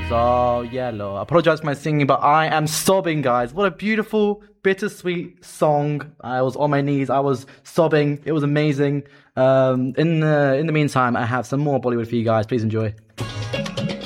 Roses are yellow. I apologize for my singing, but I am sobbing, guys. What a beautiful, bittersweet song. I was on my knees. I was sobbing. It was amazing. In the meantime, I have some more Bollywood for you guys. Please enjoy.